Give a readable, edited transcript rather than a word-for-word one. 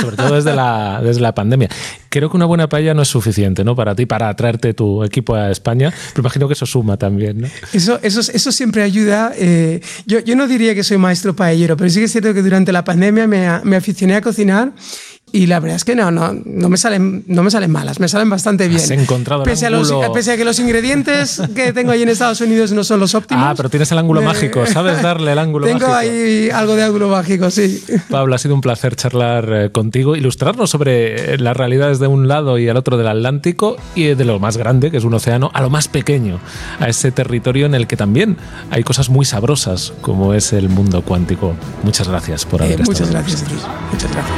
sobre todo desde la pandemia. Creo que una buena paella no es suficiente, ¿no? Para ti, para atraerte tu equipo a España, pero imagino que eso suma también, ¿no? Eso siempre ayuda. Yo no diría que soy maestro paellero, pero sí que es cierto que durante la pandemia me aficioné a cocinar. Y la verdad es que no me salen malas, me salen bastante bien. Has encontrado el ángulo... Pese a que los ingredientes que tengo ahí en Estados Unidos no son los óptimos. Pero tienes el ángulo mágico, ¿sabes darle el ángulo mágico? Tengo ahí algo de ángulo mágico, sí. Pablo, ha sido un placer charlar contigo, ilustrarnos sobre las realidades de un lado y al otro del Atlántico y de lo más grande, que es un océano, a lo más pequeño, a ese territorio en el que también hay cosas muy sabrosas, como es el mundo cuántico. Muchas gracias por haber estado. Muchas gracias, Luis. Muchas gracias.